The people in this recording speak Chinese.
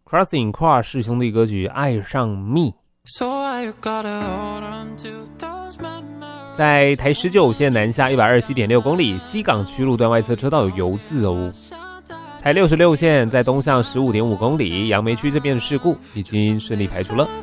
Crossing 跨世兄弟歌曲《爱上 Me》。在台19线南下 127.6 公里，西港区路段外侧车道有油渍哦。台66线在东向 15.5 公里，杨梅区这边的事故已经顺利排除了。